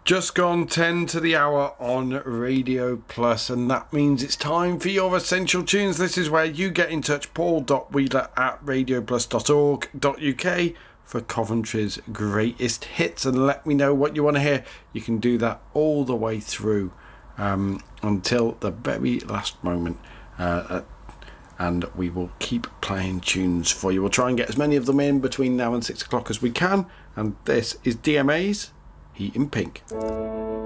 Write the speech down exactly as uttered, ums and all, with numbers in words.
Just gone ten to the hour on Radio Plus, and that means it's time for your Essential Tunes. This is where you get in touch, paul dot wheeler at radio plus dot org dot U K for Coventry's greatest hits, and let me know what you want to hear. You can do that all the way through um, until the very last moment, uh, and we will keep playing tunes for you. We'll try and get as many of them in between now and six o'clock as we can, and this is D M A's Heat in Pink.